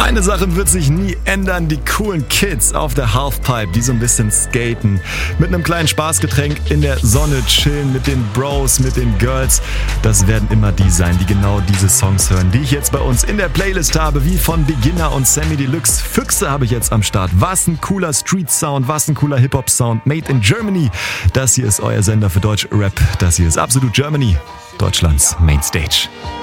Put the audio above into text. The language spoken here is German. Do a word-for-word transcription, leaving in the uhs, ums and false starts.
Eine Sache wird sich nie ändern, die coolen Kids auf der Halfpipe, die so ein bisschen skaten, mit einem kleinen Spaßgetränk in der Sonne chillen, mit den Bros, mit den Girls. Das werden immer die sein, die genau diese Songs hören, die ich jetzt bei uns in der Playlist habe, wie von Beginner und Sammy Deluxe. Füchse habe ich jetzt am Start. Was ein cooler Street-Sound, was ein cooler Hip-Hop-Sound, made in Germany. Das hier ist euer Sender für Deutsch Rap. Das hier ist Absolut Germany, Deutschlands Mainstage.